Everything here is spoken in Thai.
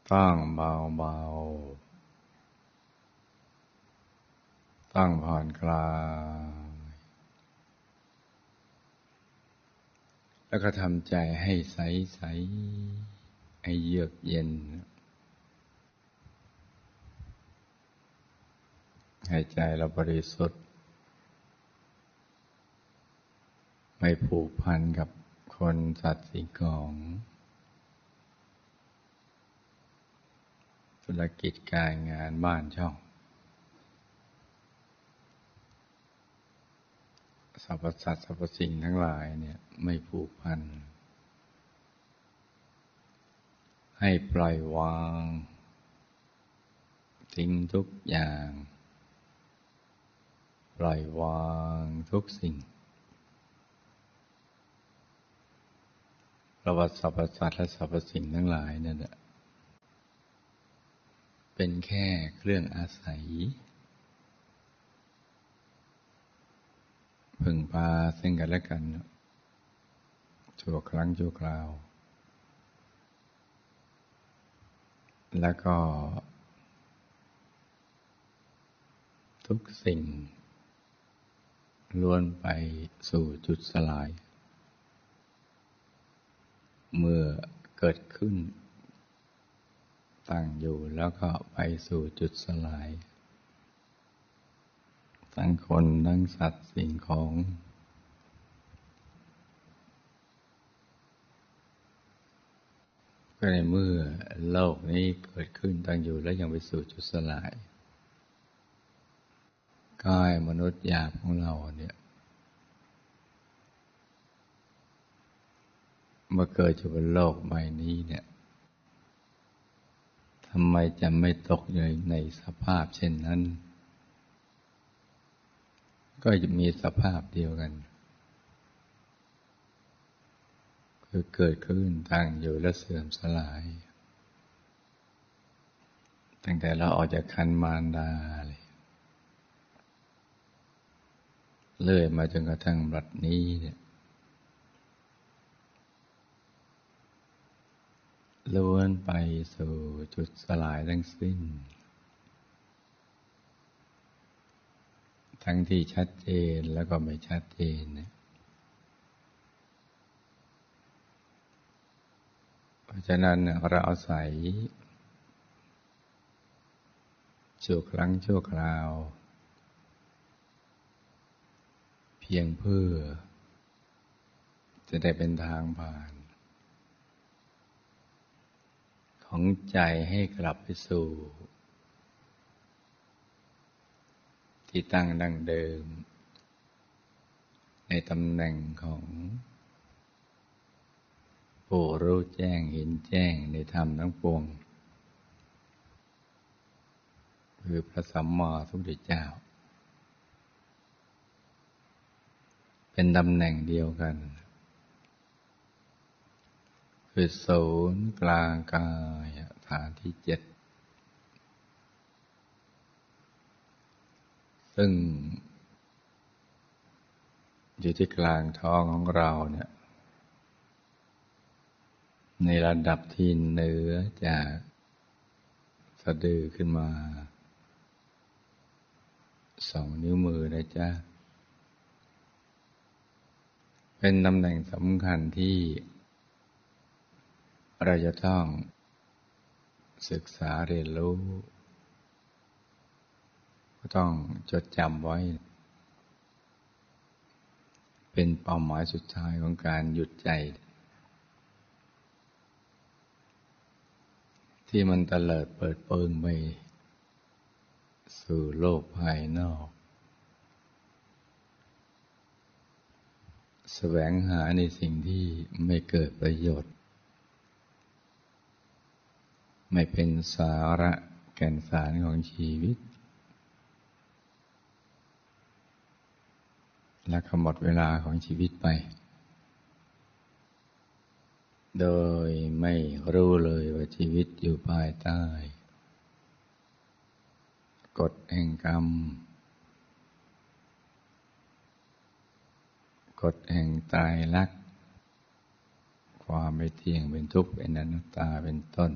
ต้องเบาๆต้องผ่อนคลายแล้วก็ทำใจให้ใสๆให้เยือกเย็นให้ใจเราบริสุทธิ์ไม่ผูกพันกับคนสัตว์สิ่งของธุรกิจการงานบ้านช่องสรรพสัตว์สรรพสิ่งทั้งหลายเนี่ยไม่ผูกพันให้ปล่อยวางทิ้งทุกอย่างปล่อยวางทุกสิ่งเพราะว่าสรรพสัตว์และสรรพสิ่งทั้งหลายนั่นแหละเป็นแค่เครื่องอาศัยพึ่งพาซึ่งกันและกันชั่วครั้งชั่วคราวแล้วก็ทุกสิ่งล้วนไปสู่จุดสลายเมื่อเกิดขึ้นตั้งอยู่แล้วก็ไปสู่จุดสลายทั้งคนทั้งสัตว์สิ่งของก็ในเมื่อโลกนี้เกิดขึ้นตั้งอยู่แล้วยังไปสู่จุดสลายกายมนุษย์หยาบของเราเนี่ยเมื่อเกิดอยู่บนโลกใบนี้เนี่ยทำไมจะไม่ตกอยู่ในสภาพเช่นนั้นก็จะมีสภาพเดียวกันคือเกิดขึ้นตั้งอยู่และเสื่อมสลายตั้งแต่เราออกจากครรภ์มารดาเลยเลื่อยมาจนกระทั่งบัดนี้เนี่ยล้วนไปสู่จุดสลายทั้งสิ้นทั้งที่ชัดเจนแล้วก็ไม่ชัดเจนเนี่ยเพราะฉะนั้นเราอาศัยชั่วครั้งชั่วคราวเพียงเพื่อจะได้เป็นทางผ่านของใจให้กลับไปสู่ที่ตั้งดั้งเดิมในตำแหน่งของผู้รู้แจ้งเห็นแจ้งในธรรมทั้งปวงคือพระสัมมาสัมพุทธเจ้าเป็นตำแหน่งเดียวกันคือศูนย์กลางกายฐานที่7ซึ่งอยู่ที่กลางท้องของเราเนี่ยในระดับที่เหนือจากสะดือขึ้นมา2 นิ้วมือนะจ๊ะเป็นตำแหน่งสำคัญที่เราจะต้องศึกษาเรียนรู้ก็ต้องจดจำไว้เป็นเป้าหมายสุดท้ายของการหยุดใจที่มันเตลิดเปิดเปิงไปสู่โลกภายนอกแสวงหาในสิ่งที่ไม่เกิดประโยชน์ไม่เป็นสาระแก่นสารของชีวิตและก็หมดเวลาของชีวิตไปโดยไม่รู้เลยว่าชีวิตอยู่ภายใต้กฎแห่งกรรมกฎแห่งไตรลักษณ์ความไม่เที่ยงเป็นทุกข์เป็นอนัตตาเป็นต้น